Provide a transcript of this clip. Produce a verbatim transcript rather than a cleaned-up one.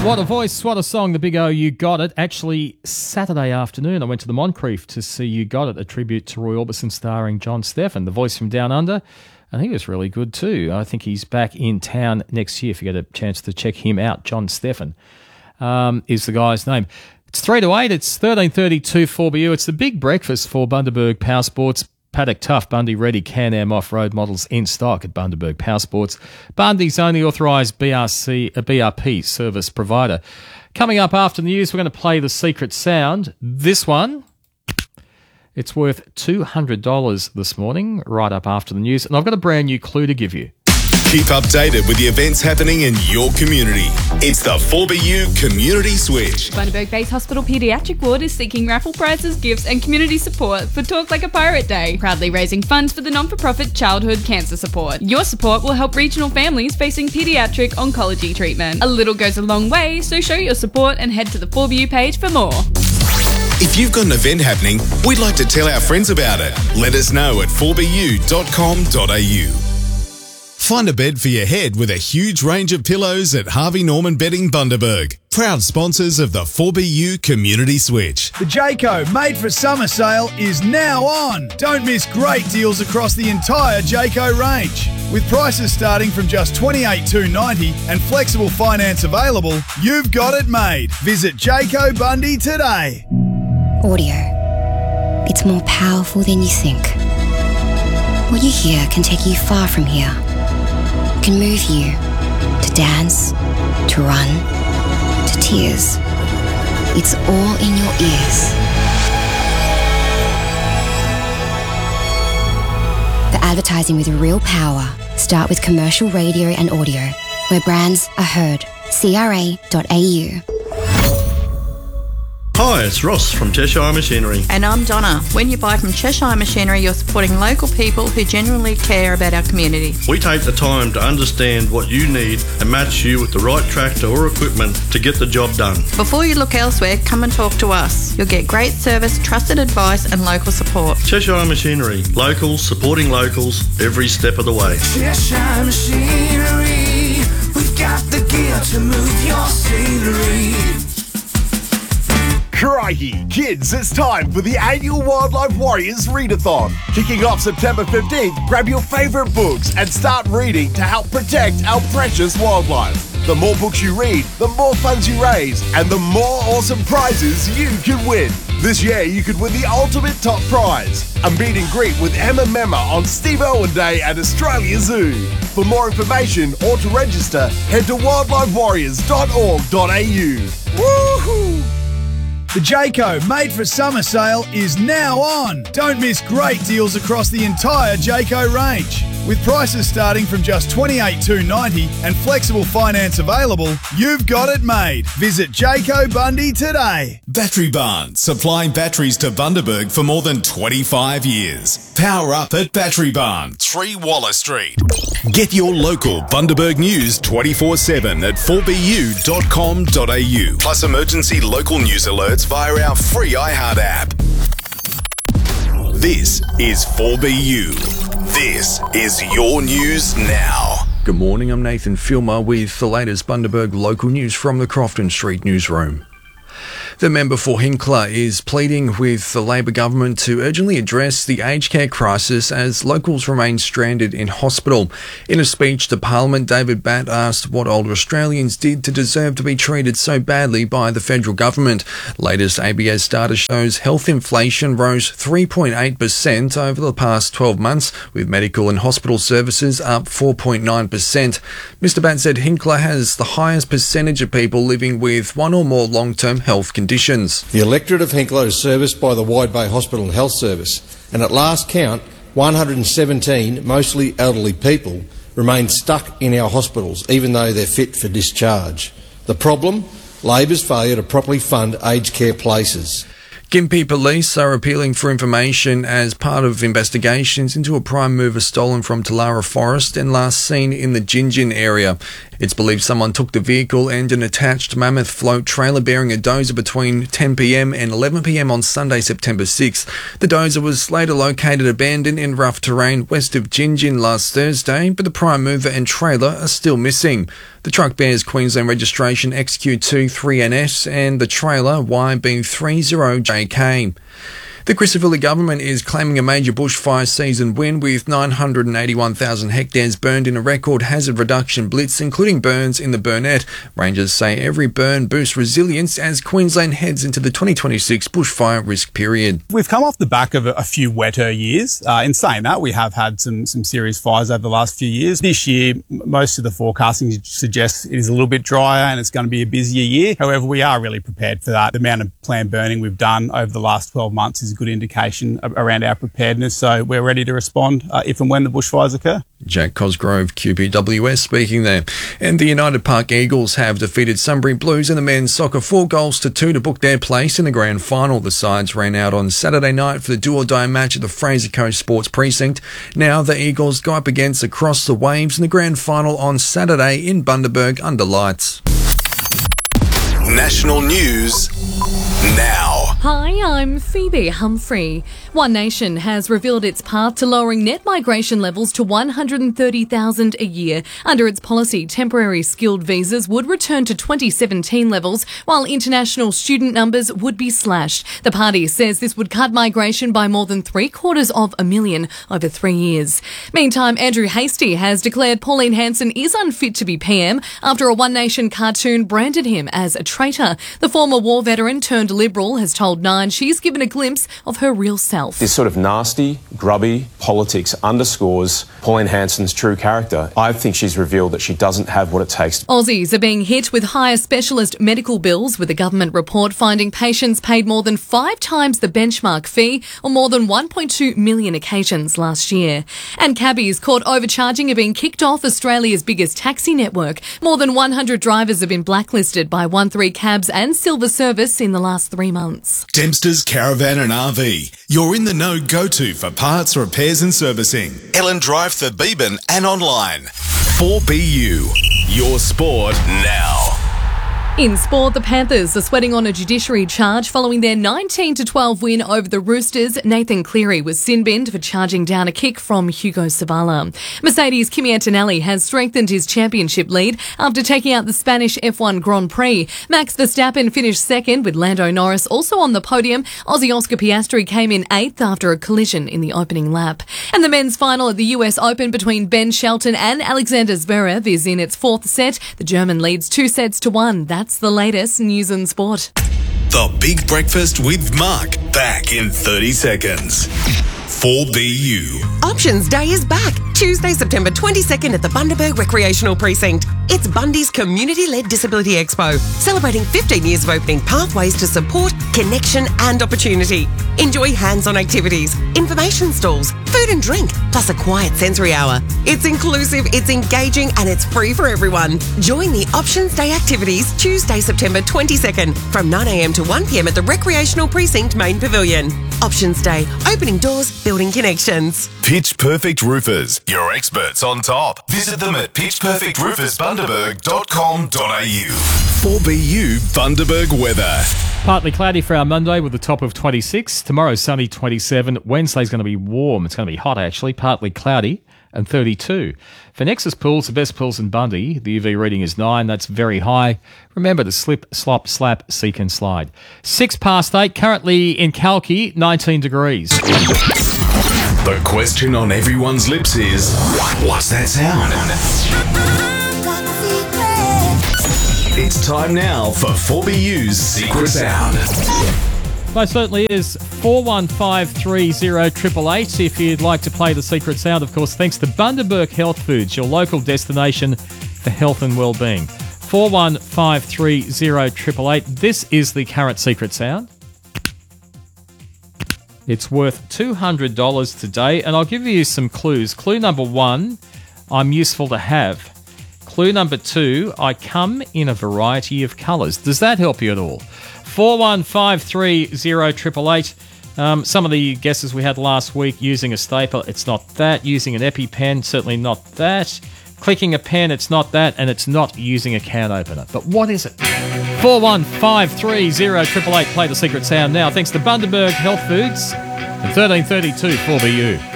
What a voice, what a song, the Big O, You Got It. Actually, Saturday afternoon, I went to the Moncrief to see You Got It, a tribute to Roy Orbison starring John Stephen, the voice from Down Under. And he was really good too. I think he's back in town next year if you get a chance to check him out. John Stephen um, is the guy's name. It's three to eight, it's thirteen thirty-two four B U. It's the big breakfast for Bundaberg Power Sports. Paddock Tough, Bundy Ready, Can-Am off-road models in stock at Bundaberg Power Sports. Bundy's only authorised B R C, a B R P service provider. Coming up after the news, we're going to play the secret sound. This one, it's worth two hundred dollars this morning, right up after the news. And I've got a brand new clue to give you. Keep updated with the events happening in your community. It's the four B U Community Switch. Bundaberg Base Hospital Paediatric Ward is seeking raffle prizes, gifts and community support for Talk Like a Pirate Day, proudly raising funds for the non-for-profit Childhood Cancer Support. Your support will help regional families facing paediatric oncology treatment. A little goes a long way, so show your support and head to the four B U page for more. If you've got an event happening, we'd like to tell our friends about it. Let us know at four b u dot com dot a u. Find a bed for your head with a huge range of pillows at Harvey Norman Bedding Bundaberg. Proud sponsors of the four B U Community Switch. The Jayco Made for Summer sale is now on. Don't miss great deals across the entire Jayco range. With prices starting from just twenty-eight thousand two hundred ninety dollars and flexible finance available, you've got it made. Visit Jayco Bundy today. Audio. It's more powerful than you think. What you hear can take you far from here. Can move you to dance, to run, to tears. It's all in your ears. For advertising with real power, start with commercial radio and audio, where brands are heard. C R A dot A U. Hi, it's Ross from Cheshire Machinery. And I'm Donna. When you buy from Cheshire Machinery, you're supporting local people who genuinely care about our community. We take the time to understand what you need and match you with the right tractor or equipment to get the job done. Before you look elsewhere, come and talk to us. You'll get great service, trusted advice and local support. Cheshire Machinery. Locals supporting locals every step of the way. Cheshire Machinery. We've got the gear to move your scenery. Crikey, kids, it's time for the annual Wildlife Warriors Readathon. Kicking off September fifteenth, grab your favourite books and start reading to help protect our precious wildlife. The more books you read, the more funds you raise, and the more awesome prizes you can win. This year, you could win the ultimate top prize, a meet and greet with Emma Memma on Steve Irwin Day at Australia Zoo. For more information or to register, head to wildlife warriors dot org dot a u. Woohoo! The Jayco Made for Summer sale is now on. Don't miss great deals across the entire Jayco range. With prices starting from just twenty-eight thousand two hundred ninety dollars and flexible finance available, you've got it made. Visit Jayco Bundy today. Battery Barn, supplying batteries to Bundaberg for more than twenty-five years. Power up at Battery Barn, three Wallace Street. Get your local Bundaberg news twenty-four seven at four b u dot com dot a u. Plus emergency local news alerts via our free iHeart app. This is four B U. This is your news now. Good morning, I'm Nathan Filmer with the latest Bundaberg local news from the Crofton Street newsroom. The member for Hinkler is pleading with the Labor government to urgently address the aged care crisis as locals remain stranded in hospital. In a speech to Parliament, David Batt asked what older Australians did to deserve to be treated so badly by the federal government. Latest A B S data shows health inflation rose three point eight percent over the past twelve months, with medical and hospital services up four point nine percent. Mister Batt said Hinkler has the highest percentage of people living with one or more long-term health conditions. The electorate of Hinkler is serviced by the Wide Bay Hospital and Health Service, and at last count, one hundred seventeen, mostly elderly people, remain stuck in our hospitals, even though they're fit for discharge. The problem? Labor's failure to properly fund aged care places. Gympie police are appealing for information as part of investigations into a prime mover stolen from Talara Forest and last seen in the Gingin area. It's believed someone took the vehicle and an attached mammoth float trailer bearing a dozer between ten p m and eleven p m on Sunday, September sixth. The dozer was later located abandoned in rough terrain west of Gingin last Thursday, but the prime mover and trailer are still missing. The truck bears Queensland registration X Q two three N S and the trailer Y B three zero J K. The Christopherly government is claiming a major bushfire season win with nine hundred eighty-one thousand hectares burned in a record hazard reduction blitz, including burns in the Burnett. Rangers say every burn boosts resilience as Queensland heads into the twenty twenty-six bushfire risk period. We've come off the back of a, a few wetter years. Uh, in saying that, we have had some, some serious fires over the last few years. This year, most of the forecasting suggests it is a little bit drier and it's going to be a busier year. However, we are really prepared for that. The amount of planned burning we've done over the last twelve months is good indication around our preparedness, so we're ready to respond uh, if and when the bushfires occur. Jack Cosgrove, Q B W S, speaking there. And the United Park Eagles have defeated Sunbury Blues in the men's soccer four goals to two to book their place in the grand final. The sides ran out on Saturday night for the do-or-die match at the Fraser Coast Sports Precinct. Now the Eagles go up against Across the Waves in the grand final on Saturday in Bundaberg under lights. National news now. Hi, I'm Phoebe Humphrey. One Nation has revealed its path to lowering net migration levels to one hundred thirty thousand a year. Under its policy, temporary skilled visas would return to twenty seventeen levels, while international student numbers would be slashed. The party says this would cut migration by more than three quarters of a million over three years. Meantime, Andrew Hastie has declared Pauline Hanson is unfit to be P M after a One Nation cartoon branded him as a traitor. The former war veteran turned Liberal has told Nine she's given a glimpse of her real self. This sort of nasty, grubby politics underscores Pauline Hanson's true character. I think she's revealed that she doesn't have what it takes. Aussies are being hit with higher specialist medical bills, with a government report finding patients paid more than five times the benchmark fee on more than one point two million occasions last year. And cabbies caught overcharging are being kicked off Australia's biggest taxi network. More than one hundred drivers have been blacklisted by one three Cabs and Silver Service in the last three months. Dempster's Caravan and R V. You're in the know go-to for parts, repairs and servicing. Ellen Drive, Thebeeben and online. four B U. Your sport now. In sport, the Panthers are sweating on a judiciary charge following their nineteen to twelve win over the Roosters. Nathan Cleary was sin-binned for charging down a kick from Hugo Savala. Mercedes' Kimi Antonelli has strengthened his championship lead after taking out the Spanish F one Grand Prix. Max Verstappen finished second, with Lando Norris also on the podium. Aussie Oscar Piastri came in eighth after a collision in the opening lap. And the men's final at the U S Open between Ben Shelton and Alexander Zverev is in its fourth set. The German leads two sets to one. That's That's the latest news and sport. The Big Breakfast with Mark, back in thirty seconds. four B U. Options Day is back. Tuesday, September twenty-second at the Bundaberg Recreational Precinct. It's Bundy's community-led Disability Expo, celebrating fifteen years of opening pathways to support, connection and opportunity. Enjoy hands-on activities, information stalls, food and drink, plus a quiet sensory hour. It's inclusive, it's engaging and it's free for everyone. Join the Options Day activities Tuesday, September twenty-second from nine a m to one p m at the Recreational Precinct Main Pavilion. Options Day, opening doors, building connections. Pitch Perfect Roofers, your experts on top. Visit them at pitch perfect roofers bundaberg dot com dot a u. four B U Bundaberg weather. Partly cloudy for our Monday with a top of twenty-six. Tomorrow sunny, twenty-seven. Wednesday's going to be warm. It's going to be hot actually, partly cloudy, and thirty-two. For Nexus Pools, the best pools in Bundy, the U V reading is nine. That's very high. Remember to slip, slop, slap, seek and slide. Six past eight, currently in Kalki, nineteen degrees. The question on everyone's lips is, what's that sound? It's time now for four B U's Secret Sound. Most certainly is. Four one five three zero eight eight eight if you'd like to play the secret sound, of course, thanks to Bundaberg Health Foods, your local destination for health and well-being. Four one five three zero eight eight eight. This is the current secret sound. It's worth two hundred dollars today, and I'll give you some clues. Clue number one, I'm useful to have. Clue number two, I come in a variety of colours. Does that help you at all? four one five three zero eight eight eight. Um, some of the guesses we had last week, using a staple, it's not that. Using an EpiPen, certainly not that. Clicking a pen, it's not that. And it's not using a can opener. But what is it? four one five three zero eight eight eight. Play the secret sound now. Thanks to Bundaberg Health Foods and thirteen thirty-two four B U.